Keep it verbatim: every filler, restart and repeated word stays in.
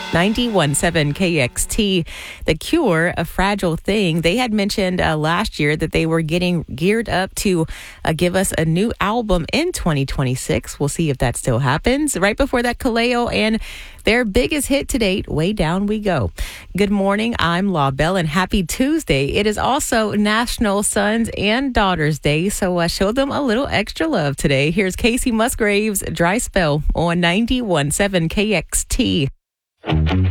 ninety-one point seven K X T, The Cure, A Fragile Thing. They had mentioned uh, last year that they were getting geared up to uh, give us a new album in twenty twenty-six. We'll see if that still happens. Right before that, Kaleo and their biggest hit to date, Way Down We Go. Good morning, I'm La Belle, and happy Tuesday. It is also National Sons and Daughters Day, so uh, show them a little extra love today. Here's Casey Musgraves' Dry Spell on ninety-one point seven K X T.